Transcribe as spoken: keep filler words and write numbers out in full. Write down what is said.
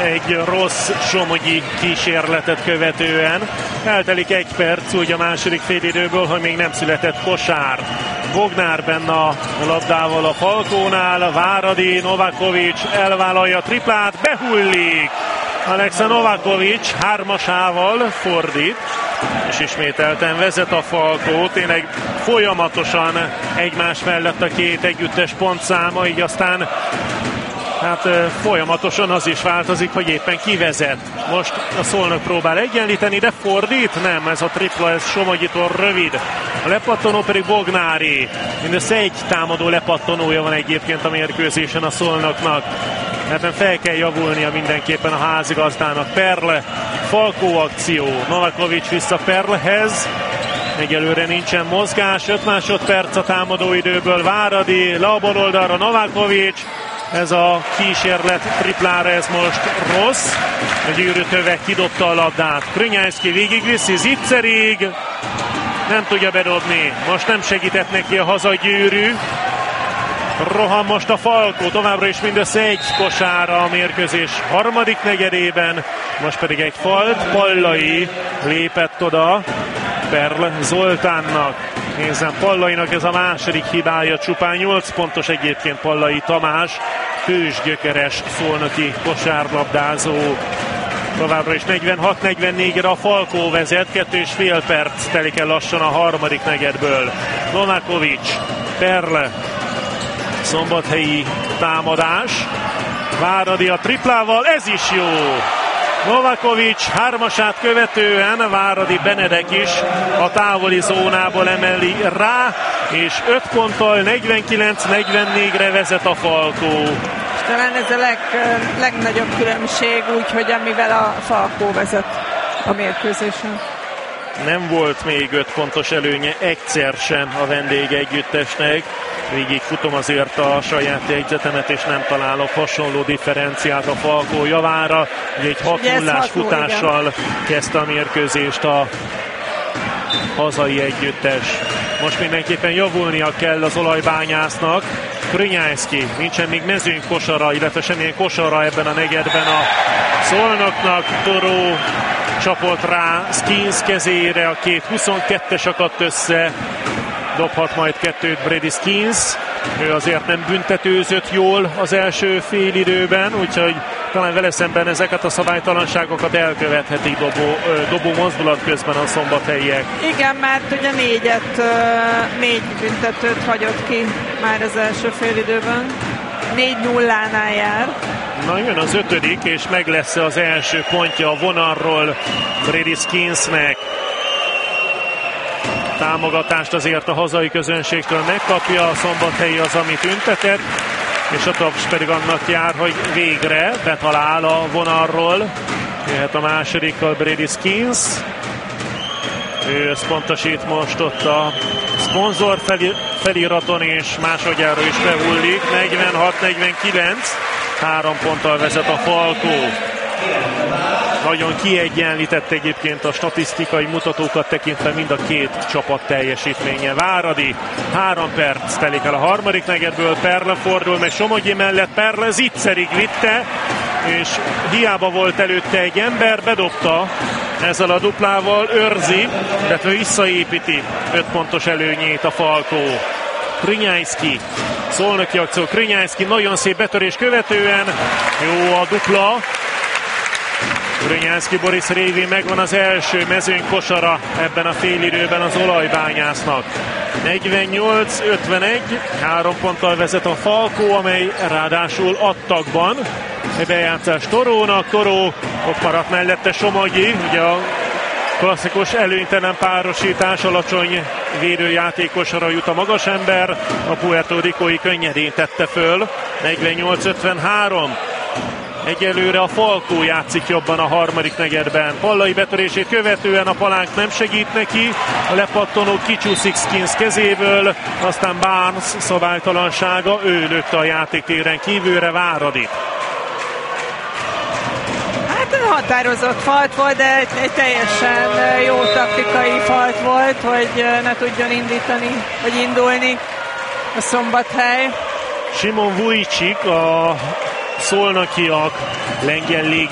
egy rossz somogyi kísérletet követően. Eltelik egy perc úgy a második félidőből, hogy még nem született kosár. Bognár benne a labdával a Falkónál, Váradi, Novakovics elvállalja a triplát, behullik! Alexa Novakovics hármasával fordít, és ismételten vezet a Falkó, tényleg folyamatosan egymás mellett a két együttes pontszáma, így aztán hát folyamatosan az is változik, hogy éppen ki vezet. Most a Szolnok próbál egyenlíteni, de fordít? Nem, ez a tripla, ez Somogyitól rövid. A lepattanó pedig Bognári. Mindössze egy támadó lepattanója van egyébként a mérkőzésen a Szolnoknak. Hát fel kell javulnia mindenképpen a házigazdának. Perle, Falkó akció. Novakovics vissza Perlehez. Egyelőre nincsen mozgás. öt másodperc a támadóidőből. Váradi, le a bal oldalra Novakovics. Ez a kísérlet triplára, ez most rossz. A gyűrűtövek kidobta a labdát. Krünyászki végigviszi Zicserig. Nem tudja bedobni. Most nem segített neki a hazagyűrű. Rohan most a Falkó, továbbra is mindössze egy kosára a mérkőzés harmadik negyedében. Most pedig egy falt. Pallai lépett oda Perl Zoltánnak. Nézzem, Pallainak ez a második hibája, csupán nyolc pontos egyébként Pallai Tamás, hősgyökeres szolnoki kosárlabdázó. Továbbra is negyvenhat negyvennégyre a Falkó vezet, kettő és fél perc telik el lassan a harmadik negyedből. Novakovics, Perle, szombathelyi támadás. Váradi a triplával, ez is jó! Novakovics hármasát követően Váradi Benedek is a távoli zónából emeli rá, és öt ponttal negyvenkilenc negyvennégyre vezet a Falkó. És talán ez a leg, legnagyobb különbség, úgyhogy amivel a Falkó vezet a mérkőzésen. Nem volt még öt pontos előnye egyszer sem a vendég együttesnek. Végig futom azért a saját jegyzetemet, és nem találok hasonló differenciát a Falkó javára. Egy hat nullás futással igen. kezdte a mérkőzést a hazai együttes. Most mindenképpen javulnia kell az olajbányásznak. Krünyászki, nincsen még mezőny kosara, illetve semmilyen kosara ebben a negyedben a Szolnoknak. Toró csapott rá Skins kezére, a két huszonkettes akadt össze. Dobhat majd kettőt Brady Skins. Ő azért nem büntetőzött jól az első fél időben, úgyhogy talán vele szemben ezeket a szabálytalanságokat elkövethetik dobó, dobó mozdulat közben a szombathelyiek. Igen, mert ugye négyet, négy büntetőt hagyott ki már az első fél időben. négy nullánál jár. Na jön az ötödik, és meg lesz az első pontja a vonalról Brady Skinsnek. Támogatást azért a hazai közönségtől megkapja, a szombathelyi az, amit üntetett, és a taps pedig annak jár, hogy végre betalál a vonalról. Jöhet a másodikkal Brady Skins. Ő összpontosít most ott a szponzor feliraton, és másodjára is behullik. negyvenhat negyvenkilenc, három ponttal vezet a Falkó. Nagyon kiegyenlített egyébként a statisztikai mutatókat tekintve mind a két csapat teljesítménye. Váradi, három perc telik el a harmadik negyedből, Perle fordul meg Somogyi mellett, Perle Zicserig vitte, és hiába volt előtte egy ember, bedobta ezzel a duplával, őrzi, illetve visszaépíti öt pontos előnyét a Falkó. Krünyászki, szolnoki akció, Krünyászki nagyon szép betörés követően, jó a dupla. Krünyászki Boris révén megvan az első mezőny kosara ebben a félidőben az olajbányásznak. negyvennyolc ötvenegy, három ponttal vezet a Falkó, amely ráadásul adtagban. Egy bejátszás Torónak, Toró ott maradt mellette Somogyi, ugye a klasszikus előnytelen párosítás, alacsony védőjátékosra jut a magas ember, a Puerto Ricói könnyedén tette föl. negyvennyolc ötvenhárom. Egyelőre a Falkó játszik jobban a harmadik negyedben. Pallai betörését követően a palánk nem segít neki. A lepattanó kicsúszik Skins kezéből, aztán Barnes szabálytalansága, ő lőtte a játéktéren kívülre Váradit. Hát határozott falt volt, de egy, egy teljesen jó taktikai falt volt, hogy ne tudjon indítani, vagy indulni a Szombathely. Simon Vujicic, a szolnokiak lengyel